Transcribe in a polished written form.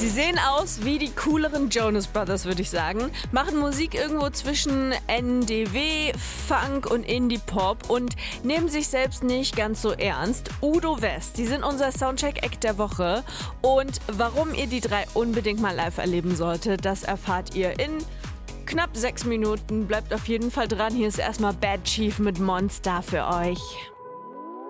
Sie sehen aus wie die cooleren Jonas Brothers, würde ich sagen. Machen Musik irgendwo zwischen NDW, Funk und Indie-Pop und nehmen sich selbst nicht ganz so ernst. Udo West, die sind unser Soundcheck-Act der Woche. Und warum ihr die drei unbedingt mal live erleben solltet, das erfahrt ihr in knapp 6 Minuten. Bleibt auf jeden Fall dran. Hier ist erstmal Bad Chief mit Monster für euch.